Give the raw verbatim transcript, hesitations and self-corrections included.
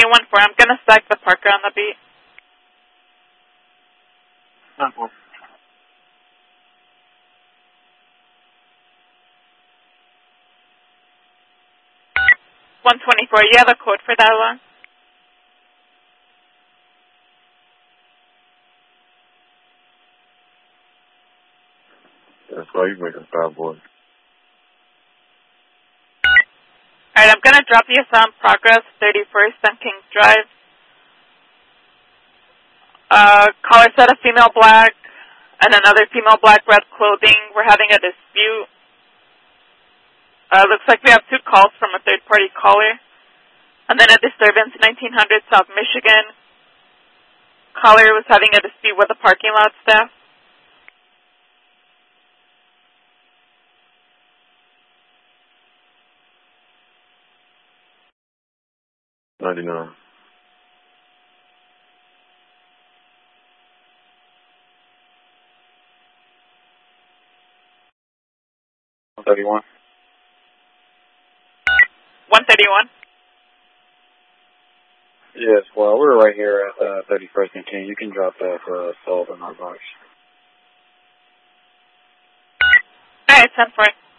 one four, I'm going to stack the Parker on the beat. Not one. one twenty-four, you have a code for that one? That's why you make a five boy. Alright, I'm going to drop you some progress, thirty-first on Kings Drive. Uh, caller said a female black and another female black red clothing. We're having a dispute. Uh, looks like we have two calls from a third-party caller. And then a disturbance, nineteen hundred South Michigan. Caller was having a dispute with the parking lot staff. ninety-nine. one thirty-one. one thirty-one. Yes, well, we're right here at uh, thirty-first and King. You can drop that for assault in our box. Alright, ten four.